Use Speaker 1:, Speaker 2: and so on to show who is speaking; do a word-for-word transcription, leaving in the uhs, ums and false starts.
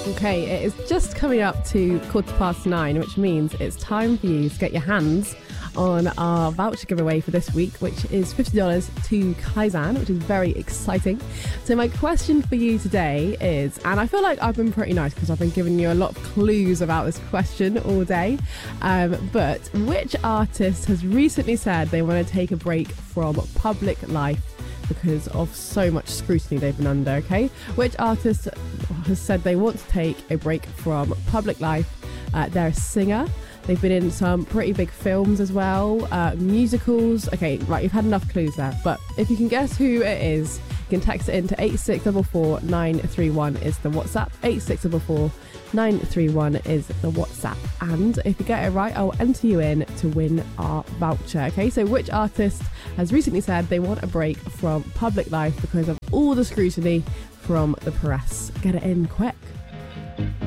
Speaker 1: Okay, it is just coming up to quarter past nine, which means it's time for you to get your hands on our voucher giveaway for this week, which is fifty dollars to Kaizen, which is very exciting. So my question for you today is, and I feel like I've been pretty nice because I've been giving you a lot of clues about this question all day, um, but which artist has recently said they want to take a break from public life because of so much scrutiny they've been under? Okay, which artist has said they want to take a break from public life? Uh, they're a singer. They've been in some pretty big films as well, uh, musicals. Okay, right, you've had enough clues there, but if you can guess who it is, you can text it into eight six four four nine three one is the WhatsApp. eight six four four nine three one is the WhatsApp. And if you get it right, I'll enter you in to win our voucher. Okay, so which artist has recently said they want a break from public life because of all the scrutiny from the press? Get it in quick.